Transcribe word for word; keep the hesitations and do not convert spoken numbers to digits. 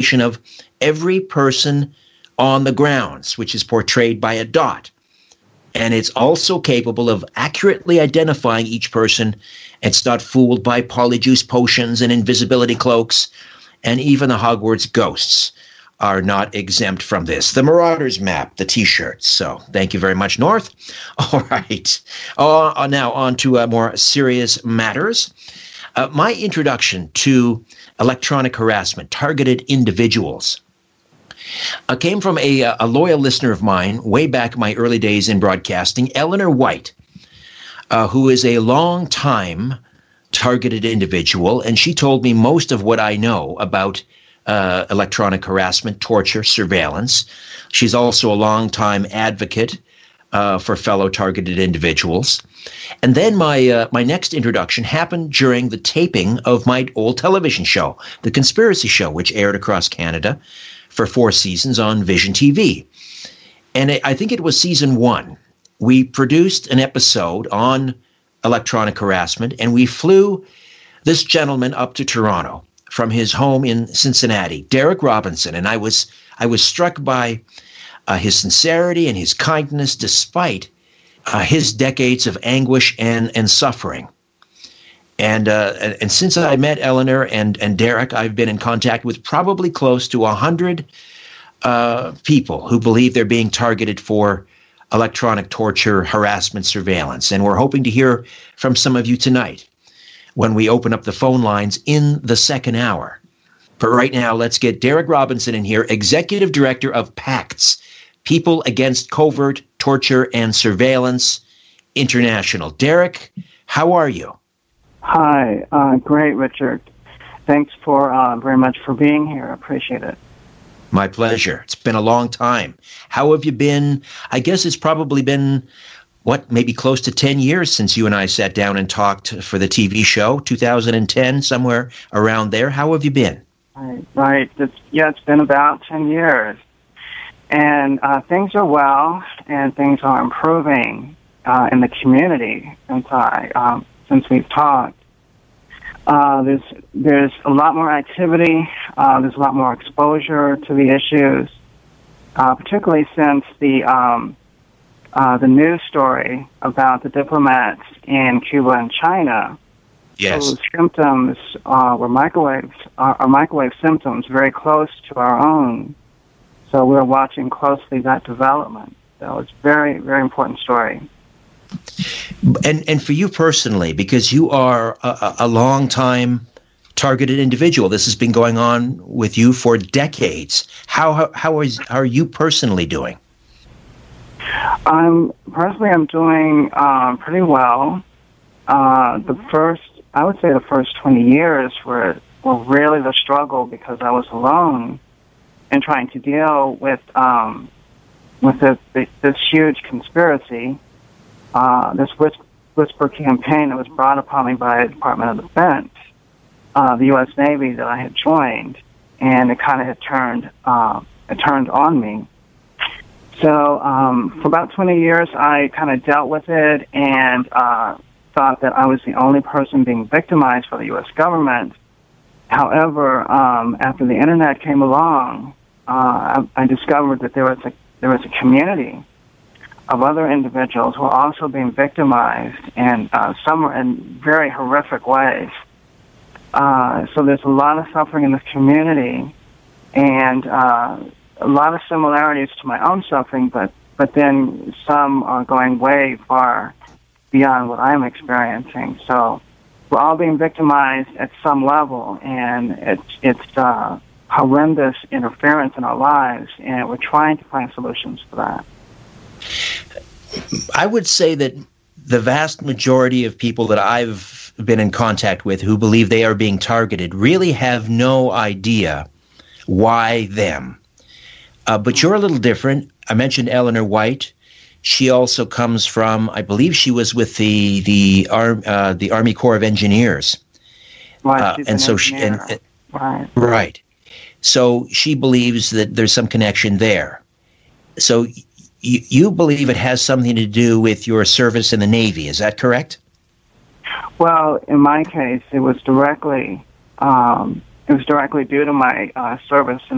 location of every person on the grounds, which is portrayed by a dot. And it's also capable of accurately identifying each person. It's not fooled by polyjuice potions and invisibility cloaks, and even the Hogwarts ghosts are not exempt from this. The Marauders map, the T-shirts. So thank you very much, North. All right. Uh, now on to uh, more serious matters. Uh, my introduction to electronic harassment, targeted individuals, uh, came from a, a loyal listener of mine way back in my early days in broadcasting, Eleanor White, uh, who is a long-time targeted individual, and she told me most of what I know about Uh, electronic harassment, torture, surveillance. She's also a longtime advocate uh, for fellow targeted individuals. And then my uh, my next introduction happened during the taping of my old television show, The Conspiracy Show, which aired across Canada for four seasons on Vision T V. And I think it was season one. We produced an episode on electronic harassment, and we flew this gentleman up to Toronto from his home in Cincinnati, Derek Robinson, and I was I was struck by uh, his sincerity and his kindness, despite uh, his decades of anguish and and suffering. And uh, and, and since I met Eleanor and and Derek, I've been in contact with probably close to a hundred uh, people who believe they're being targeted for electronic torture, harassment, surveillance, and we're hoping to hear from some of you tonight when we open up the phone lines in the second hour. But right now, let's get Derek Robinson in here, Executive Director of PACTS, People Against Covert Torture and Surveillance International. Derek, how are you? Hi, uh, great, Richard. Thanks for uh, very much for being here. I appreciate it. My pleasure. It's been a long time. How have you been? I guess it's probably been, what, maybe close to ten years since you and I sat down and talked for the T V show, two thousand ten, somewhere around there. How have you been? Right, right. It's, yeah, it's been about ten years. And uh, things are well, and things are improving uh, in the community since, I, um, since we've talked. Uh, there's, there's a lot more activity. Uh, there's a lot more exposure to the issues, uh, particularly since the... Um, Uh, the news story about the diplomats in Cuba and China, yes, whose symptoms uh, were microwave, uh, are microwave symptoms very close to our own. So we're watching closely that development. So it's a very, very important story. And and for you personally, because you are a, a long time targeted individual, this has been going on with you for decades. How how, how is how are you personally doing? I'm personally, I'm doing uh, pretty well. Uh, the first, I would say, the first twenty years were were really the struggle because I was alone and trying to deal with um, with this, this huge conspiracy, uh, this whisper, whisper campaign that was brought upon me by the Department of Defense, uh, the U S Navy that I had joined, and it kind of had turned uh, it turned on me. So um, for about twenty years, I kind of dealt with it and uh, thought that I was the only person being victimized by the U S government. However, um, after the internet came along, uh, I, I discovered that there was a there was a community of other individuals who were also being victimized, and uh, some were in very horrific ways. Uh, so there's a lot of suffering in the community, and uh, a lot of similarities to my own suffering, but, but then some are going way far beyond what I'm experiencing. So we're all being victimized at some level, and it's, it's uh, horrendous interference in our lives, and we're trying to find solutions for that. I would say that the vast majority of people that I've been in contact with who believe they are being targeted really have no idea why them. Uh, but you're a little different. I mentioned Eleanor White. She also comes from, I believe she was with the the, Ar- uh, the Army Corps of Engineers. Right, uh, she's and an so she, and, engineer. Right. Right. So she believes that there's some connection there. So y- you believe it has something to do with your service in the Navy. Is that correct? Well, in my case, it was directly um, it was directly due to my uh, service in